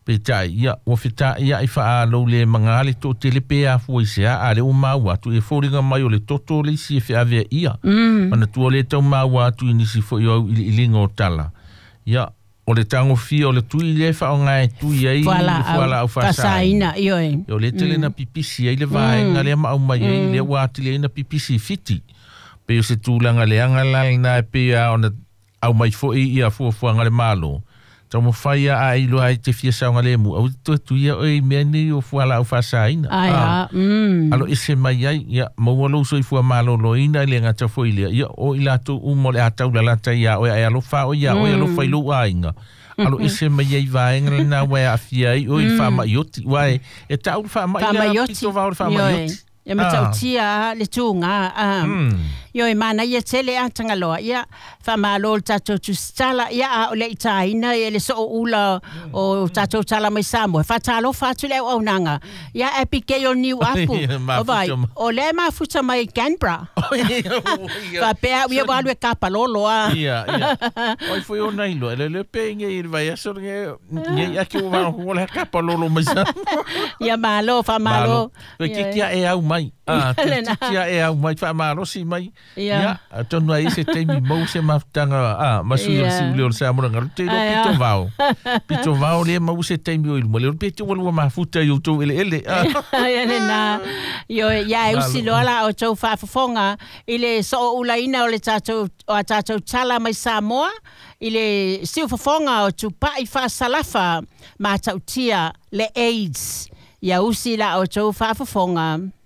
Pe tai ia o fita ia I fa lo le mangale to tele pe a fu sia a le o mau atu e fōringa mai o le toto le si e fe ave ia. Mana tu o le tau mau atu I nisi fo I ilinga o tala. Ia o le tango fia o le tui le fa o ngai tui ai fuala au fasaina. O le tele na pipisi ai le vaenga le mau mai ai le wati le na pipisi fiti. Pe o se tūlanga le angala na e pe a ona au mai fo ia fuanga le malo. Tau mo whai a ilo ai te fia saunga le mu. Au tu ia oi mea ni o fuala au whasaina. Alo ise mai ai, ia maualo so I fua malo lo ina le ngata fo ilia. Ia o ila tu umo le atau la lata ia o ai alo wha o ia o alo whai lo ainga. Alo ise mai ai vaenga le na wai a fia ai o I wha maioti. Wai, e tau wha maioti. Pito wau wha maioti. Ia matautia le tūnga. Yo e mana ia tele a tangaloa. Ia whamalo tatou tu stala. Ia o le itaina ia le so ula o tatou tala mai Samoa. Whatalo whatu leo au nanga. Ia epike o niu apu. O vai, o le mafuta mai Canberra. Whapea ua walu e kapalolo a. Ia. Oi foi o nailo. Ele le penge I vai aso nge aki o wale kapalolo mai Samoa. Ia malo, whamalo. Kia e au mai. Kia e au mai. Whamalo si mai. Ia, tonu ai se teimi mau se maftanga masui si ule o Samoa ngaru te lo pito vao le mau se teimi o ilmo le pito wala mafuta yo to ele ia na yo ia e usi loala o tau whafonga ile so ulaina o le tatou tala mai Samoa ile siu whafonga o tu pai whasalafa ma tautia le AIDS ia usi la o tau whafonga